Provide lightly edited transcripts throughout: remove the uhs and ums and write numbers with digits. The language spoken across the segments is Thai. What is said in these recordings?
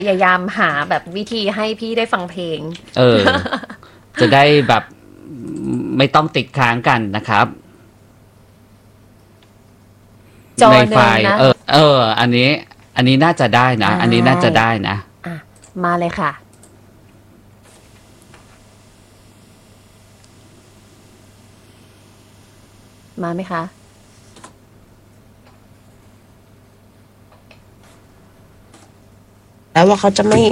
พยายามหาแบบวิธีให้พี่ได้ฟังเพลงจะได้แบบไม่ต้องติดค้างกันนะครับจอในหไฟนึ่งล์นะอันนี้น่าจะได้นะอันนี้น่าจะได้นะมาเลยค่ะมาไหมคะแล้วว่าเขาจะไม่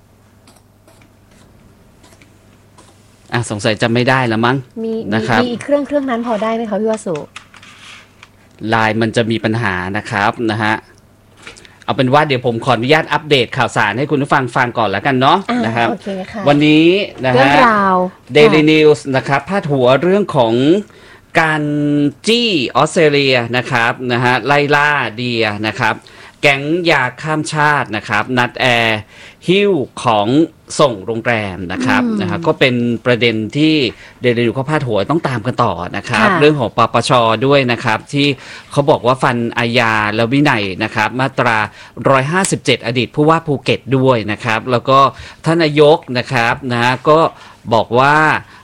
สงสัยจะไม่ได้แล้วมั้งมีอีกเครื่องนั้นพอได้ไหมคะพี่วสุไลน์มันจะมีปัญหานะครับนะฮะเอาเป็นว่าเดี๋ยวผมขออนุญาตอัปเดตข่าวสารให้คุณผู้ฟังฟังก่อนแล้วกันเนาะนะครับวันนี้นะฮะ Daily News นะครับพาดหัวเรื่องของการจี้ออสเตรเลียนะครับนะฮะไล่ล่าเดียนะครับแก๊งยาข้ามชาตินะครับนัดแอร์หิ้วของส่งโรงแรมนะครับก็เป็นประเด็นที่เดลิวเขาพาดหัวต้องตามกันต่อนะครับเรื่องของปปชด้วยนะครับที่เขาบอกว่าฟันอาญาและวินัยนะครับมาตรา157อดีตผู้ว่าภูเก็ตด้วยนะครับแล้วก็ท่านนายกนะครับนะก็บอกว่า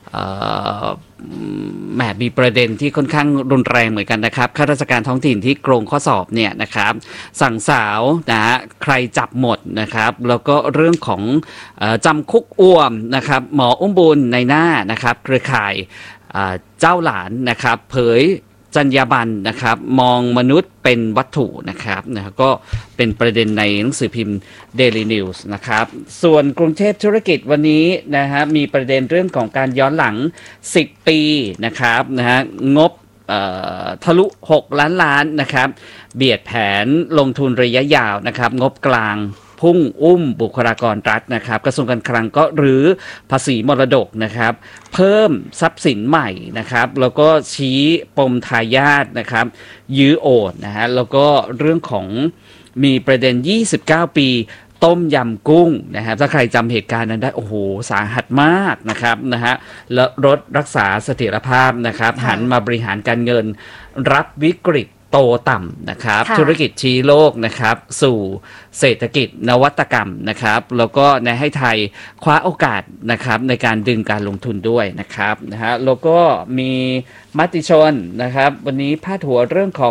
แหมมีประเด็นที่ค่อนข้างรุนแรงเหมือนกันนะครับข้าราชการท้องถิ่นที่โกงข้อสอบเนี่ยนะครับสั่งสาวนะฮะใครจับหมดนะครับแล้วก็เรื่องของจำคุกอ้วมนะครับหมออุ้มบุญในหน้านะครับเครือข่ายเจ้าหลานนะครับเผยจรรยาบรรณนะครับมองมนุษย์เป็นวัตถุนะครับก็เป็นประเด็นในหนังสือพิมพ์ Daily News นะครับส่วนกรุงเทพธุรกิจวันนี้นะฮะมีประเด็นเรื่องของการย้อนหลัง10ปีนะครับนะฮะงบทะลุ6 ล้านนะครับเบียดแผนลงทุนระยะยาวนะครับงบกลางพุ่งบุคลากรรัฐนะครับกระทรวงการคลังก็รื้อภาษีมรดกนะครับเพิ่มทรัพย์สินใหม่นะครับแล้วก็ชี้ปมทายาทนะครับยื้อโอนนะฮะแล้วก็เรื่องของมีประเด็น29 ปีต้มยำกุ้งนะครับถ้าใครจำเหตุการณ์นั้นได้โอ้โหสาหัสมากนะครับนะฮะแล้วรถรักษาเสถียรภาพนะครับหันมาบริหารการเงินรับวิกฤตโตต่ำนะครับธุรกิจชี้โลกนะครับสู่เศรษฐกิจนวัตกรรมนะครับแล้วก็ในให้ไทยคว้าโอกาสนะครับในการดึงการลงทุนด้วยนะครับนะฮะแล้วก็มีมติชนนะครับวันนี้พาดหัวเรื่องของ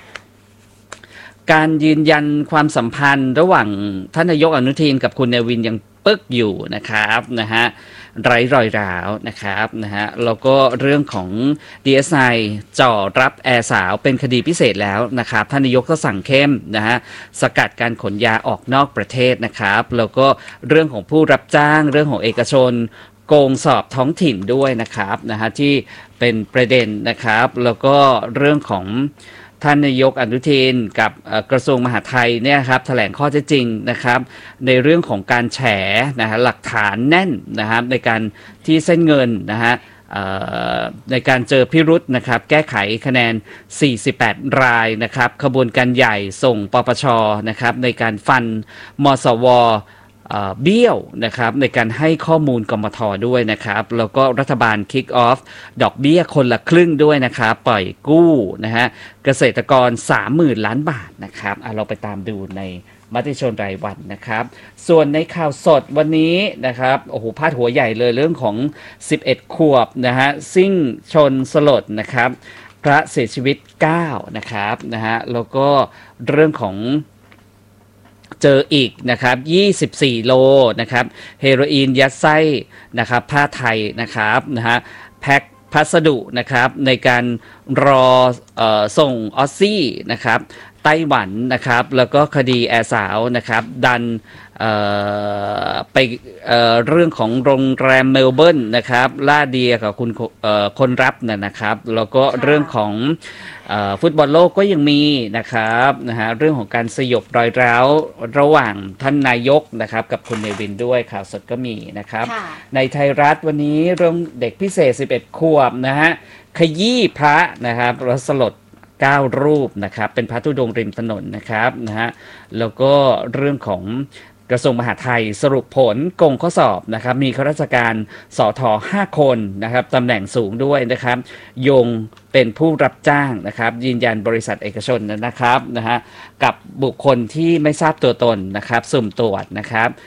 การยืนยันความสัมพันธ์ระหว่างท่านนายกอนุทินกับคุณเนวินยังปึ๊กอยู่นะครับนะฮะไร้รอยร้าวนะครับนะฮะแล้วก็เรื่องของ DSI จ่อรับแอร์สาวเป็นคดีพิเศษแล้วนะครับท่านนายกก็สั่งเข้มนะฮะสกัดการขนยาออกนอกประเทศนะครับแล้วก็เรื่องของผู้รับจ้างเรื่องของเอกชนโกงสอบท้องถิ่นด้วยนะครับนะฮะที่เป็นประเด็นนะครับแล้วก็เรื่องของท่านนายกอนุทินกับกระทรวงมหาดไทยเนี่ยครับแถลงข้อเท็จจริงนะครับในเรื่องของการแฉนะฮะหลักฐานแน่นนะครับในการที่เส้นเงินนะฮะในการเจอพิรุธนะครับแก้ไขคะแนน48 รายนะครับขบวนการใหญ่ส่งปปชนะครับในการฟันมสวเบี้ยวนะครับในการให้ข้อมูลกมทด้วยนะครับแล้วก็รัฐบาล kick off ดอกเบี้ยคนละครึ่งด้วยนะครับปล่อยกู้นะฮะเกษตรกร 30,000 ล้านบาทนะครับเราไปตามดูในมติชนรายวันนะครับส่วนในข่าวสดวันนี้นะครับโอ้โหพาดหัวใหญ่เลยเรื่องของ11 ขวบนะฮะซิ่งชนสลดนะครับพระเสียชีวิต9นะครับนะฮะแล้วก็เรื่องของเจออีกนะครับ24 โลนะครับเฮโรอีนยัดไส้นะครับผ้าไทยนะครับนะฮะแพ็คพัสดุนะครับในการรอส่งออสซี่นะครับไต้หวันนะครับแล้วก็คดีแอร์สาวนะครับดันไปเรื่องของโรงแรมเมลเบิร์นนะครับล่าเดียกับคุณคนรับนะครับแล้วก็เรื่องของฟุตบอลโลกก็ยังมีนะครับนะฮะเรื่องของการสยบรอยร้าวระหว่างท่านนายกนะครับกับคุณเนวินด้วยข่าวสดก็มีนะครับในไทยรัฐวันนี้เรื่องเด็กพิเศษ11 ขวบนะฮะขยี้พระนะครับแล้วสลด9 รูปนะครับเป็นพระธุดงค์ริมถนนนะครับนะฮะแล้วก็เรื่องของกระทรวงมหาดไทยสรุปผลโกงข้อสอบนะครับมีข้าราชการสท5 คนนะครับตำแหน่งสูงด้วยนะครับโยงเป็นผู้รับจ้างนะครับยืนยันบริษัทเอกชนนะครับนะฮะกับบุคคลที่ไม่ทราบตัวตนนะครับสุ่มตรวจนะครับ